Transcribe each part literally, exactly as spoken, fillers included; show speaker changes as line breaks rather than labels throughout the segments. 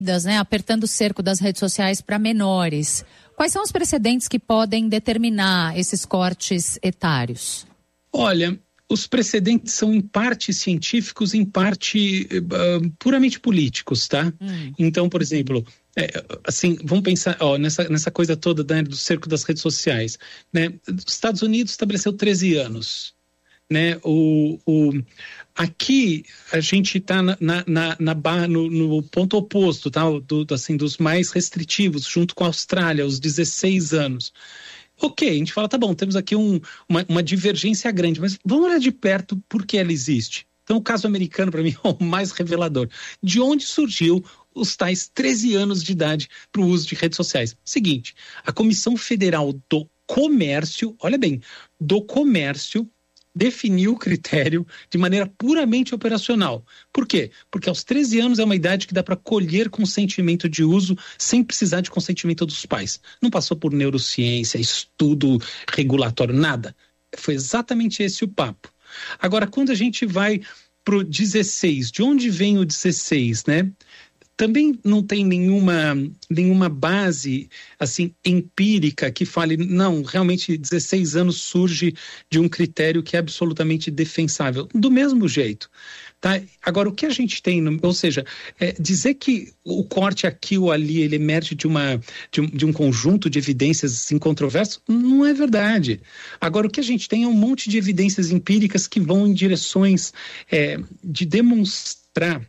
né, apertando o cerco das redes sociais para menores. Quais são os precedentes que podem determinar esses cortes etários?
Olha, os precedentes são em parte científicos, em parte uh, puramente políticos, tá? Hum. Então, por exemplo, é, assim, vamos pensar ó, nessa, nessa coisa toda, né, do cerco das redes sociais, né? Os Estados Unidos estabeleceu treze anos, né? O, o, aqui a gente está na, na, na, na, no, no ponto oposto, tá? Do, assim, dos mais restritivos, junto com a Austrália, os dezesseis anos. Ok, a gente fala, tá bom, temos aqui um, uma, uma divergência grande, mas vamos olhar de perto por que ela existe. Então, o caso americano, para mim, é o mais revelador. De onde surgiu os tais treze anos de idade para o uso de redes sociais? Seguinte, a Comissão Federal do Comércio, olha bem, do Comércio, definiu o critério de maneira puramente operacional. Por quê? Porque aos treze anos é uma idade que dá para colher consentimento de uso sem precisar de consentimento dos pais. Não passou por neurociência, estudo regulatório, nada. Foi exatamente esse o papo. Agora, quando a gente vai para o dezesseis, de onde vem o dezesseis, né? Também não tem nenhuma, nenhuma base assim, empírica que fale, não, realmente dezesseis anos surge de um critério que é absolutamente defensável. Do mesmo jeito. Tá? Agora, o que a gente tem, no, ou seja, é, dizer que o corte aqui ou ali ele emerge de, uma, de, um, de um conjunto de evidências incontroversas, não é verdade. Agora, o que a gente tem é um monte de evidências empíricas que vão em direções é, de demonstrar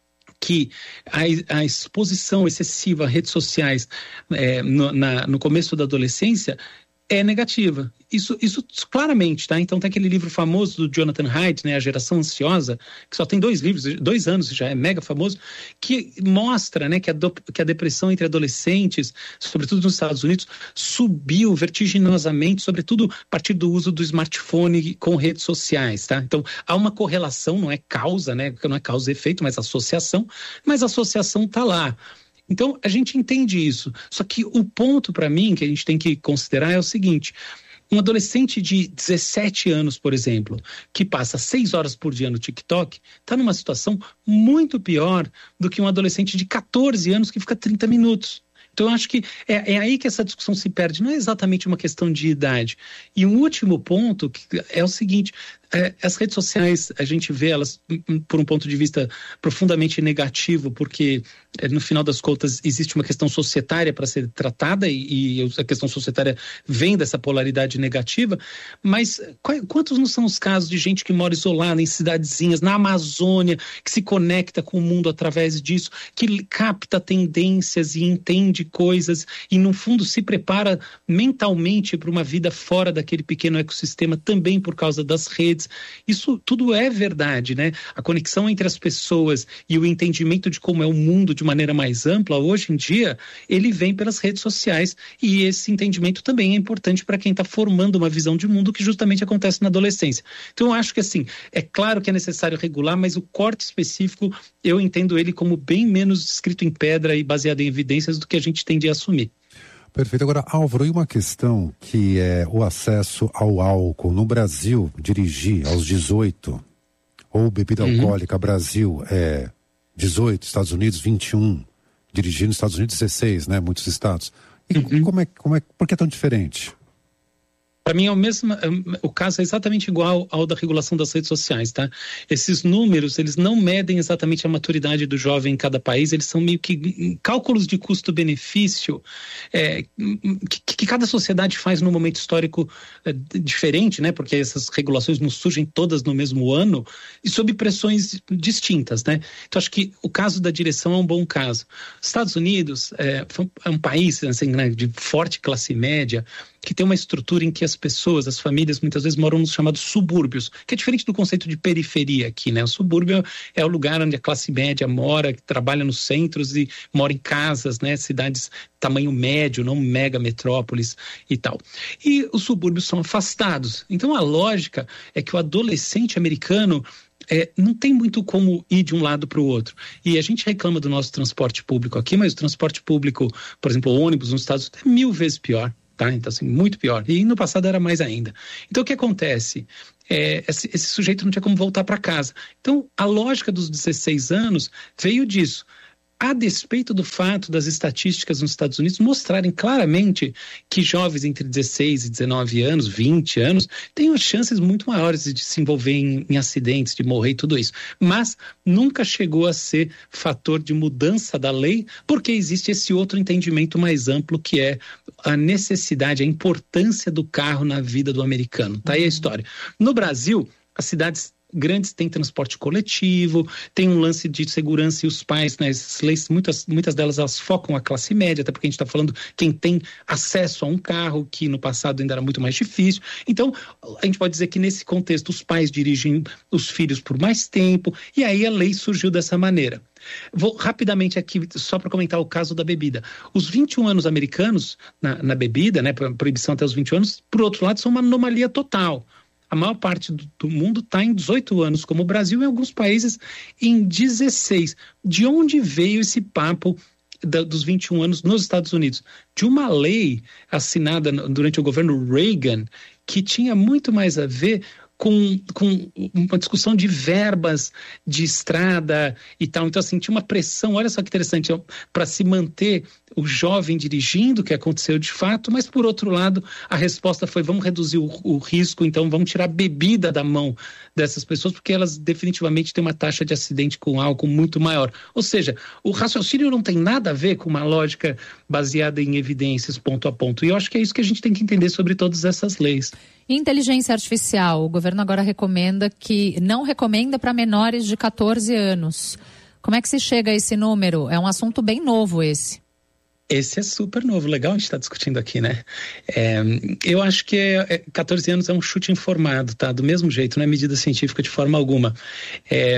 que a, a exposição excessiva a redes sociais é, no, na, no começo da adolescência é negativa. Isso, isso claramente, tá? Então tem aquele livro famoso do Jonathan Haidt, né, A Geração Ansiosa, que só tem dois livros, dois anos, já é mega famoso, que mostra, né, que a, do, que a depressão entre adolescentes, sobretudo nos Estados Unidos, subiu vertiginosamente, sobretudo a partir do uso do smartphone com redes sociais, tá? Então há uma correlação, não é causa, né, não é causa e efeito, mas associação, mas a associação tá lá. Então, a gente entende isso. Só que o ponto, para mim, que a gente tem que considerar é o seguinte: um adolescente de dezessete anos, por exemplo, que passa seis horas por dia no TikTok, está numa situação muito pior do que um adolescente de catorze anos que fica trinta minutos. Então, eu acho que é, é aí que essa discussão se perde. Não é exatamente uma questão de idade. E um último ponto que é o seguinte: é, as redes sociais, a gente vê elas por um ponto de vista profundamente negativo, porque é, no final das contas existe uma questão societária para ser tratada e, e a questão societária vem dessa polaridade negativa, mas qual, quantos não são os casos de gente que mora isolada em cidadezinhas, na Amazônia, que se conecta com o mundo através disso, que capta tendências e entende coisas e no fundo se prepara mentalmente para uma vida fora daquele pequeno ecossistema também por causa das redes. Isso tudo é verdade, né? A conexão entre as pessoas e o entendimento de como é o mundo de maneira mais ampla, hoje em dia, ele vem pelas redes sociais e esse entendimento também é importante para quem está formando uma visão de mundo que justamente acontece na adolescência. Então eu acho que assim, é claro que é necessário regular, mas o corte específico, eu entendo ele como bem menos escrito em pedra e baseado em evidências do que a gente tende a assumir.
Perfeito. Agora, Álvaro, e uma questão que é o acesso ao álcool. No Brasil, dirigir aos dezoito, ou bebida uhum. alcoólica, Brasil é dezoito, Estados Unidos vinte e um, dirigir nos Estados Unidos dezesseis, né? Muitos estados. E uhum. como é, como é, por que é tão diferente?
Para mim, é o mesmo, o caso é exatamente igual ao da regulação das redes sociais, tá? Esses números, eles não medem exatamente a maturidade do jovem em cada país, eles são meio que cálculos de custo-benefício é, que, que cada sociedade faz num momento histórico é, diferente, né? Porque essas regulações não surgem todas no mesmo ano e sob pressões distintas, né? Então, acho que o caso da direção é um bom caso. Estados Unidos é, é um país assim, né, de forte classe média, que tem uma estrutura em que as pessoas, as famílias, muitas vezes moram nos chamados subúrbios, que é diferente do conceito de periferia aqui, né? O subúrbio é o lugar onde a classe média mora, que trabalha nos centros e mora em casas, né? Cidades tamanho médio, não mega metrópoles e tal. E os subúrbios são afastados. Então, a lógica é que o adolescente americano É, não tem muito como ir de um lado para o outro. E a gente reclama do nosso transporte público aqui, mas o transporte público, por exemplo, o ônibus nos Estados Unidos é mil vezes pior. Tá? Então, assim, muito pior. E no passado era mais ainda. Então, o que acontece? É, esse, esse sujeito não tinha como voltar para casa. Então, a lógica dos dezesseis anos veio disso. a despeito do fato das estatísticas nos Estados Unidos mostrarem claramente que jovens entre dezesseis e dezenove anos, vinte anos, têm chances muito maiores de se envolver em, em acidentes, de morrer e tudo isso. Mas nunca chegou a ser fator de mudança da lei, porque existe esse outro entendimento mais amplo, que é a necessidade, a importância do carro na vida do americano. Tá aí a história. No Brasil, as cidades grandes têm transporte coletivo, tem um lance de segurança, e os pais, né, essas leis, muitas, muitas delas elas focam a classe média, até porque a gente está falando quem tem acesso a um carro, que no passado ainda era muito mais difícil. Então, a gente pode dizer que nesse contexto os pais dirigem os filhos por mais tempo, e aí a lei surgiu dessa maneira. Vou rapidamente aqui, só para comentar o caso da bebida. Os vinte e um anos americanos na, na bebida, né, proibição até os vinte anos, por outro lado, são uma anomalia total. A maior parte do, do mundo está em dezoito anos, como o Brasil, e em alguns países em dezesseis. De onde veio esse papo da, dos vinte e um anos nos Estados Unidos? De uma lei assinada durante o governo Reagan, que tinha muito mais a ver com, com uma discussão de verbas de estrada e tal. Então, assim, tinha uma pressão, olha só que interessante, para se manter o jovem dirigindo, que aconteceu de fato, mas por outro lado, a resposta foi: vamos reduzir o, o risco, então vamos tirar a bebida da mão dessas pessoas, porque elas definitivamente têm uma taxa de acidente com álcool muito maior. Ou seja, o raciocínio não tem nada a ver com uma lógica baseada em evidências ponto a ponto. E eu acho que é isso que a gente tem que entender sobre todas essas leis.
Inteligência artificial, o governo agora recomenda que, não recomenda para menores de catorze anos. Como é que se chega a esse número? É um assunto bem novo esse.
Esse é super novo, legal a gente estar tá discutindo aqui, né? É, eu acho que é, é, catorze anos é um chute informado, tá? Do mesmo jeito, não é medida científica de forma alguma. É,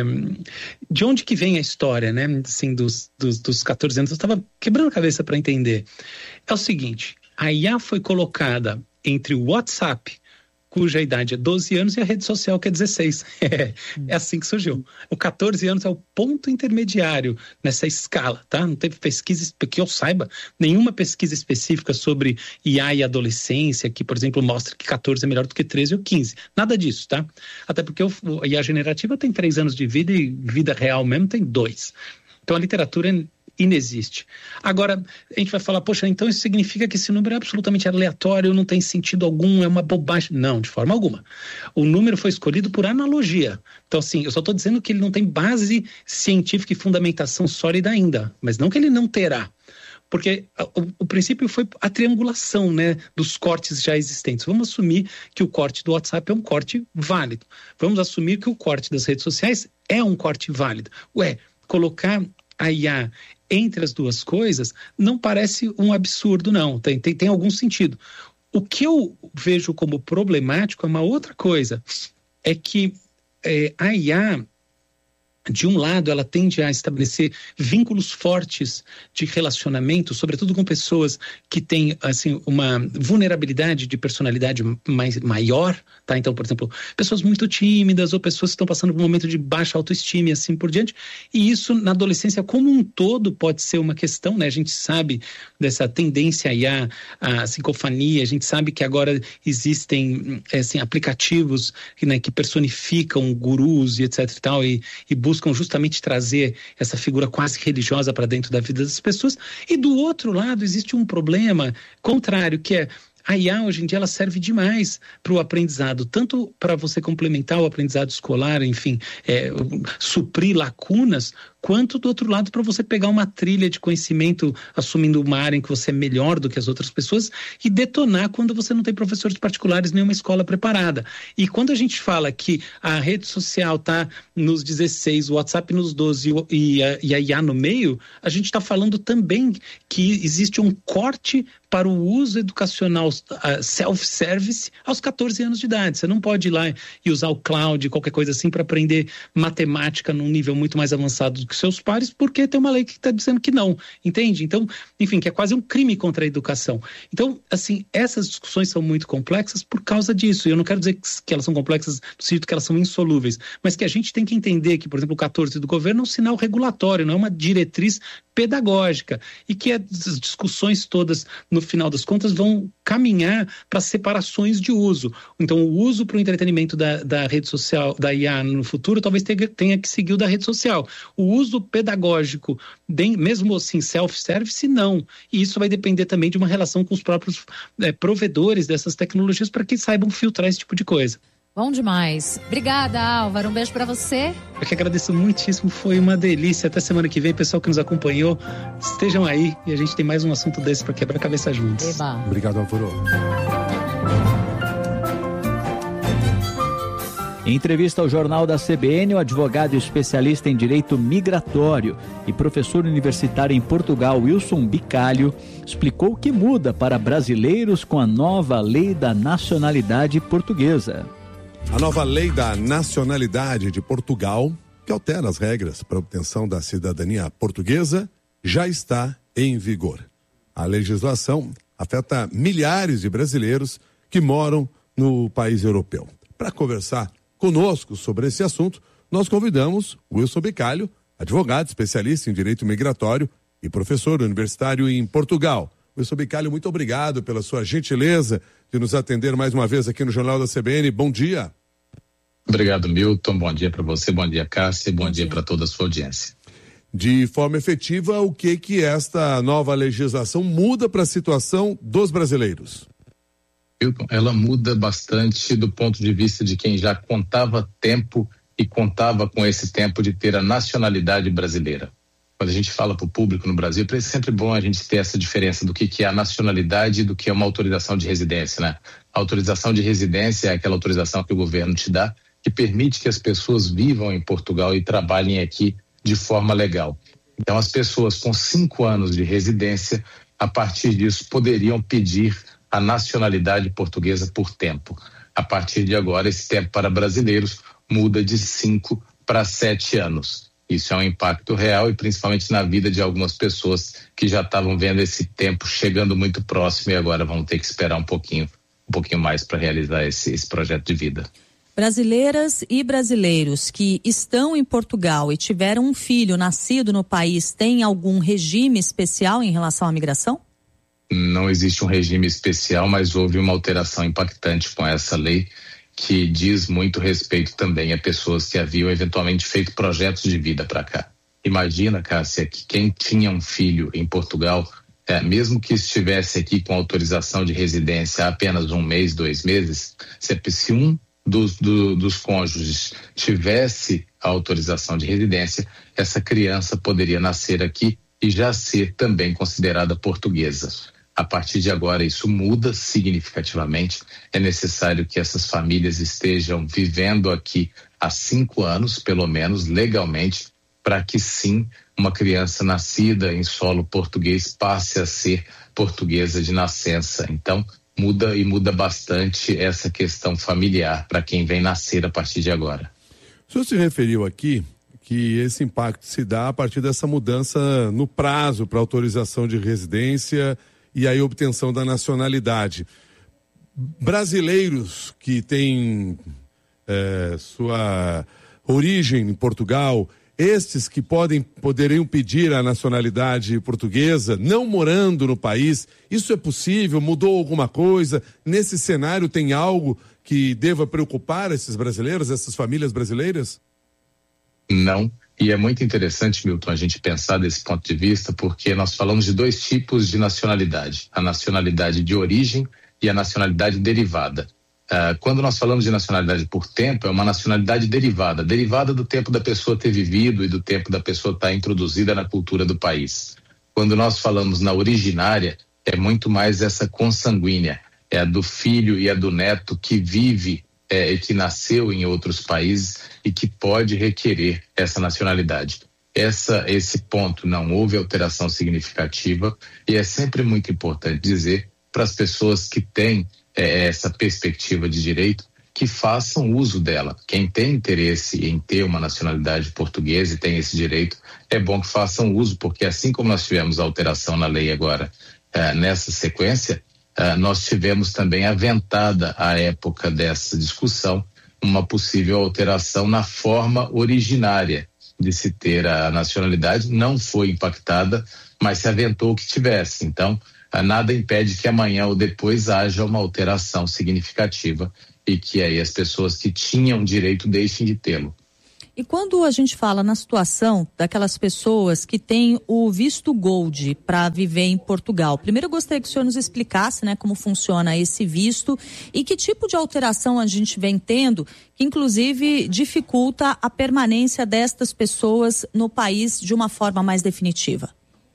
de onde que vem a história, né? Assim, dos, dos, dos catorze anos, eu estava quebrando a cabeça para entender. É o seguinte, a I A foi colocada entre o WhatsApp, cuja idade é doze anos, e a rede social, que é dezesseis. É, é assim que surgiu. O catorze anos é o ponto intermediário nessa escala, tá? Não teve pesquisa, que eu saiba, nenhuma pesquisa específica sobre I A e adolescência, que, por exemplo, mostra que catorze é melhor do que treze ou quinze. Nada disso, tá? Até porque o, a I A generativa tem três anos de vida e vida real mesmo tem dois. Então, a literatura é inexiste. Agora, a gente vai falar, poxa, então isso significa que esse número é absolutamente aleatório, não tem sentido algum, é uma bobagem. Não, de forma alguma. O número foi escolhido por analogia. Então, assim, eu só estou dizendo que ele não tem base científica e fundamentação sólida ainda, mas não que ele não terá. Porque o, o princípio foi a triangulação, né, dos cortes já existentes. Vamos assumir que o corte do WhatsApp é um corte válido. Vamos assumir que o corte das redes sociais é um corte válido. Ué, colocar a I A entre as duas coisas não parece um absurdo, não. Tem, tem, tem algum sentido. O que eu vejo como problemático é uma outra coisa. É que é, a I A, de um lado, ela tende a estabelecer vínculos fortes de relacionamento, sobretudo com pessoas que têm, assim, uma vulnerabilidade de personalidade mais, maior, tá? Então, por exemplo, pessoas muito tímidas ou pessoas que estão passando por um momento de baixa autoestima e assim por diante. E isso, na adolescência como um todo, pode ser uma questão, né? A gente sabe dessa tendência aí à, à psicofania, a gente sabe que agora existem, assim, aplicativos, né, que personificam gurus e etc e tal, e, e buscam buscam justamente trazer essa figura quase religiosa para dentro da vida das pessoas. E do outro lado existe um problema contrário, que é a I A hoje em dia ela serve demais para o aprendizado, tanto para você complementar o aprendizado escolar, enfim, é, suprir lacunas, quanto do outro lado para você pegar uma trilha de conhecimento, assumindo uma área em que você é melhor do que as outras pessoas e detonar quando você não tem professores particulares nem uma escola preparada. E quando a gente fala que a rede social está nos dezesseis, o WhatsApp nos doze e a, e a I A no meio, a gente está falando também que existe um corte para o uso educacional uh, self-service aos catorze anos de idade. Você não pode ir lá e usar o cloud, qualquer coisa assim, para aprender matemática num nível muito mais avançado do que seus pares, porque tem uma lei que está dizendo que não, entende? Então, enfim, que é quase um crime contra a educação. Então, assim, essas discussões são muito complexas por causa disso. E eu não quero dizer que elas são complexas no sentido que elas são insolúveis, mas que a gente tem que entender que, por exemplo, o catorze do governo é um sinal regulatório, não é uma diretriz pedagógica, e que as discussões todas, no final das contas, vão caminhar para separações de uso. Então, o uso para o entretenimento da, da rede social, da I A no futuro, talvez tenha, tenha que seguir o da rede social. O uso pedagógico, bem, mesmo assim self-service, não. E isso vai depender também de uma relação com os próprios é, provedores dessas tecnologias para que saibam filtrar esse tipo de coisa.
Bom demais. Obrigada, Álvaro. Um beijo para você.
Eu que agradeço muitíssimo, foi uma delícia. Até semana que vem, pessoal que nos acompanhou, estejam aí e a gente tem mais um assunto desse para quebrar a cabeça juntos.
Eba.
Obrigado, Álvaro.
Em entrevista ao Jornal da C B N, o advogado especialista em direito migratório e professor universitário em Portugal, Wilson Bicalho, explicou o que muda para brasileiros com a nova lei da nacionalidade portuguesa.
A nova lei da nacionalidade de Portugal, que altera as regras para a obtenção da cidadania portuguesa, já está em vigor. A legislação afeta milhares de brasileiros que moram no país europeu. Para conversar conosco sobre esse assunto, nós convidamos Wilson Bicalho, advogado especialista em direito migratório e professor universitário em Portugal. Wilson Bicalho, muito obrigado pela sua gentileza de nos atender mais uma vez aqui no Jornal da C B N. Bom dia.
Obrigado, Milton. Bom dia para você, bom dia, Cássia, e bom, bom dia, dia para toda a sua audiência.
De forma efetiva, o que que esta nova legislação muda para a situação dos brasileiros?
Milton, ela muda bastante do ponto de vista de quem já contava tempo e contava com esse tempo de ter a nacionalidade brasileira. Quando a gente fala para o público no Brasil, é sempre bom a gente ter essa diferença do que, que é a nacionalidade e do que é uma autorização de residência, né? A autorização de residência é aquela autorização que o governo te dá, que permite que as pessoas vivam em Portugal e trabalhem aqui de forma legal. Então, as pessoas com cinco anos de residência, a partir disso, poderiam pedir a nacionalidade portuguesa por tempo. A partir de agora, esse tempo para brasileiros muda de cinco para sete anos. Isso é um impacto real e principalmente na vida de algumas pessoas que já estavam vendo esse tempo chegando muito próximo e agora vão ter que esperar um pouquinho, um pouquinho mais para realizar esse, esse projeto de vida.
Brasileiras e brasileiros que estão em Portugal e tiveram um filho nascido no país, têm algum regime especial em relação à migração?
Não existe um regime especial, mas houve uma alteração impactante com essa lei que diz muito respeito também a pessoas que haviam eventualmente feito projetos de vida para cá. Imagina, Cássia, que quem tinha um filho em Portugal, é, mesmo que estivesse aqui com autorização de residência há apenas um mês, dois meses, se, se um dos, do, dos cônjuges tivesse a autorização de residência, essa criança poderia nascer aqui e já ser também considerada portuguesa. A partir de agora, isso muda significativamente. É necessário que essas famílias estejam vivendo aqui há cinco anos, pelo menos, legalmente, para que sim, uma criança nascida em solo português passe a ser portuguesa de nascença. Então, muda e muda bastante essa questão familiar para quem vem nascer a partir de agora.
O senhor se referiu aqui que esse impacto se dá a partir dessa mudança no prazo para autorização de residência e aí obtenção da nacionalidade. Brasileiros que têm é, sua origem em Portugal, estes que podem, poderiam pedir a nacionalidade portuguesa, não morando no país, isso é possível? Mudou alguma coisa? Nesse cenário tem algo que deva preocupar esses brasileiros, essas famílias brasileiras?
Não. E é muito interessante, Milton, a gente pensar desse ponto de vista, porque nós falamos de dois tipos de nacionalidade, a nacionalidade de origem e a nacionalidade derivada. Uh, quando nós falamos de nacionalidade por tempo, é uma nacionalidade derivada, derivada do tempo da pessoa ter vivido e do tempo da pessoa estar introduzida na cultura do país. Quando nós falamos na originária, é muito mais essa consanguínea, é a do filho e a do neto que vive É, e que nasceu em outros países e que pode requerer essa nacionalidade. Essa, esse ponto não houve alteração significativa e é sempre muito importante dizer para as pessoas que têm é, essa perspectiva de direito que façam uso dela. Quem tem interesse em ter uma nacionalidade portuguesa e tem esse direito, é bom que façam uso, porque assim como nós tivemos a alteração na lei agora, é, nessa sequência, Uh, nós tivemos também aventada à época dessa discussão uma possível alteração na forma originária de se ter a nacionalidade. Não foi impactada, mas se aventou que tivesse. Então, uh, nada impede que amanhã ou depois haja uma alteração significativa e que aí as pessoas que tinham direito deixem de tê-lo.
E quando a gente fala na situação daquelas pessoas que têm o visto Gold para viver em Portugal, primeiro eu gostaria que o senhor nos explicasse, né, como funciona esse visto e que tipo de alteração a gente vem tendo, que inclusive dificulta a permanência destas pessoas no país de uma forma mais definitiva.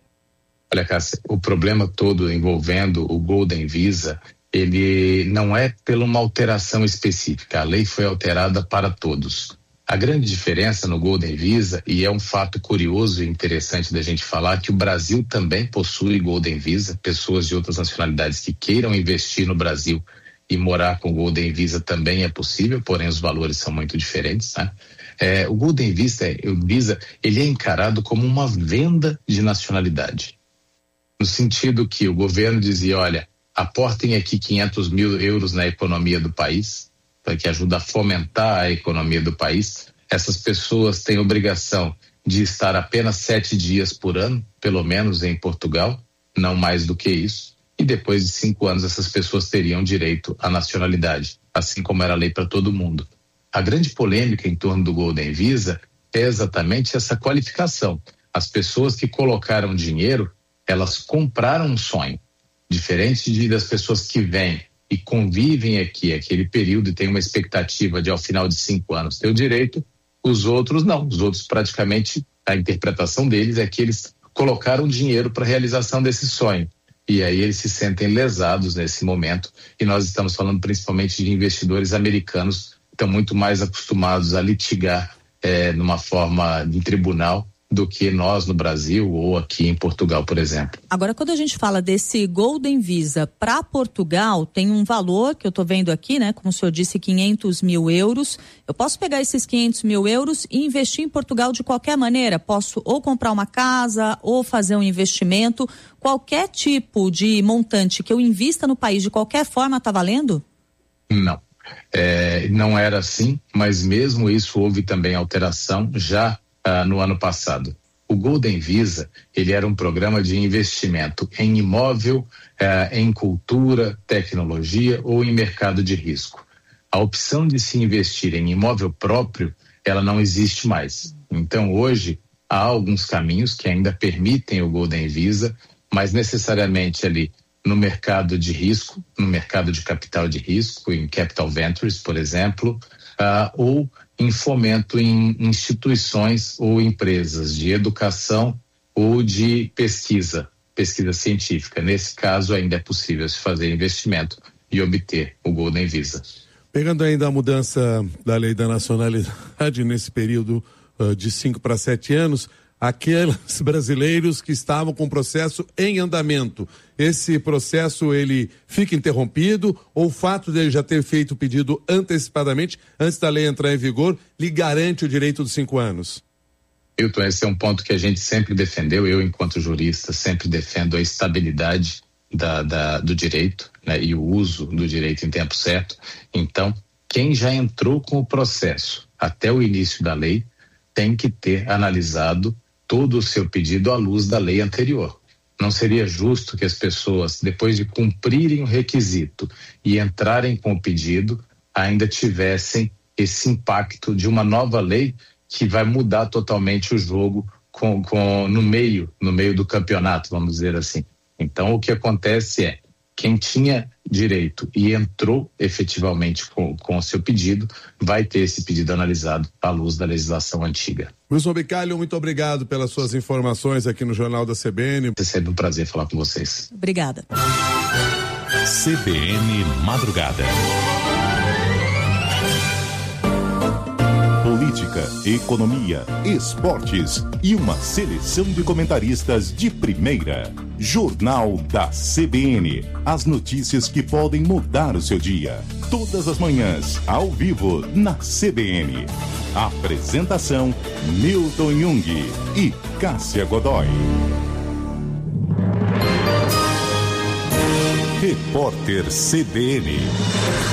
Olha, Cássia, o problema todo envolvendo o Golden Visa, ele não é por uma alteração específica, a lei foi alterada para todos. A grande diferença no Golden Visa, e é um fato curioso e interessante da gente falar, que o Brasil também possui Golden Visa, pessoas de outras nacionalidades que queiram investir no Brasil e morar com Golden Visa também é possível, porém os valores são muito diferentes, né? É, o Golden Visa, o Visa, ele é encarado como uma venda de nacionalidade, no sentido que o governo dizia, olha, aportem aqui quinhentos mil euros na economia do país, que ajuda a fomentar a economia do país. Essas pessoas têm obrigação de estar apenas sete dias por ano, pelo menos em Portugal, não mais do que isso. E depois de cinco anos, essas pessoas teriam direito à nacionalidade, assim como era a lei para todo mundo. A grande polêmica em torno do Golden Visa é exatamente essa qualificação. As pessoas que colocaram dinheiro, elas compraram um sonho, diferente de, das pessoas que vêm e convivem aqui aquele período e tem uma expectativa de ao final de cinco anos ter o direito, os outros não, os outros praticamente, a interpretação deles é que eles colocaram dinheiro para a realização desse sonho e aí eles se sentem lesados nesse momento e nós estamos falando principalmente de investidores americanos que estão muito mais acostumados a litigar é, numa forma de tribunal do que nós no Brasil ou aqui em Portugal, por exemplo.
Agora, quando a gente fala desse Golden Visa para Portugal, tem um valor que eu estou vendo aqui, né? Como o senhor disse, quinhentos mil euros. Eu posso pegar esses quinhentos mil euros e investir em Portugal de qualquer maneira? Posso ou comprar uma casa ou fazer um investimento? Qualquer tipo de montante que eu invista no país de qualquer forma está valendo?
Não. É, não era assim, mas mesmo isso houve também alteração já Uh, no ano passado. O Golden Visa, ele era um programa de investimento em imóvel, uh, em cultura, tecnologia ou em mercado de risco. A opção de se investir em imóvel próprio, ela não existe mais. Então, hoje, há alguns caminhos que ainda permitem o Golden Visa, mas necessariamente ali no mercado de risco, no mercado de capital de risco, em Capital Ventures, por exemplo, uh, ou em fomento em instituições ou empresas de educação ou de pesquisa, pesquisa científica. Nesse caso, ainda é possível se fazer investimento e obter o Golden Visa.
Pegando ainda a mudança da lei da nacionalidade nesse período uh, de cinco para sete anos, aqueles brasileiros que estavam com o processo em andamento, esse processo ele fica interrompido ou o fato de ele já ter feito o pedido antecipadamente, antes da lei entrar em vigor, lhe garante o direito dos cinco anos?
Milton, esse é um ponto que a gente sempre defendeu, eu enquanto jurista sempre defendo a estabilidade da, da, do direito, né, e o uso do direito em tempo certo. Então, quem já entrou com o processo até o início da lei tem que ter analisado todo o seu pedido à luz da lei anterior. Não seria justo que as pessoas, depois de cumprirem o requisito e entrarem com o pedido, ainda tivessem esse impacto de uma nova lei que vai mudar totalmente o jogo com, com, no meio, no meio do campeonato, vamos dizer assim. Então, o que acontece é, quem tinha direito e entrou efetivamente com, com o seu pedido, vai ter esse pedido analisado à luz da legislação antiga.
Wilson Bicalho, muito obrigado pelas suas informações aqui no Jornal da C B N.
É sempre um prazer falar com vocês.
Obrigada.
C B N Madrugada. Política, economia, esportes e uma seleção de comentaristas de primeira. Jornal da C B N. As notícias que podem mudar o seu dia. Todas as manhãs, ao vivo, na C B N. Apresentação: Milton Jung e Cássia Godoy. Repórter C B N.